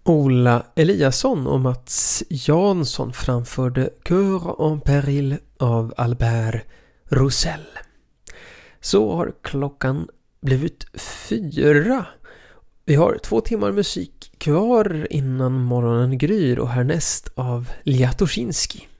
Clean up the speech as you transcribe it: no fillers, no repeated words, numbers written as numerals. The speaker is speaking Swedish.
Ola Eliasson och Mats Jansson framförde Cœur en péril av Albert Roussel. Så har klockan blivit 4. Vi har 2 timmar musik kvar innan morgonen gryr och härnäst av Liatoszynski.